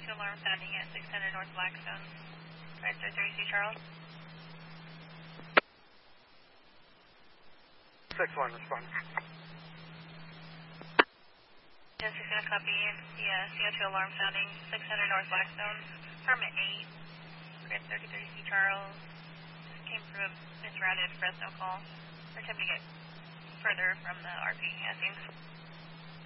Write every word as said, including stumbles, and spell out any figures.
two alarm sounding at six hundred North Blackstone. Right, sir, thirty C Charles. six one, respond. Just is going to copy the uh, C O two alarm sounding six hundred North Blackstone. Permit eight. Grid thirty-three C Charles. Just came through a misrouted Fresno call. We're attempting to get further from the R P, I think.